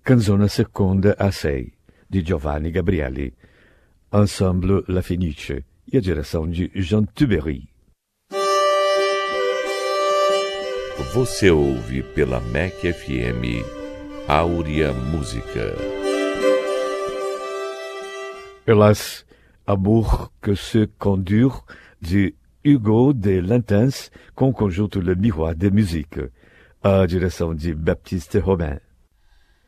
Canzone seconda a 6, de Giovanni Gabrieli. Ensemble La Fenice, e a direção de Jean Tuberry. Você ouve pela MEC FM Áurea Música. Hélas, Amour que se condure, de Hugo de Lantens, com o conjunto Le Miroir de Musique, a direção de Baptiste Robin.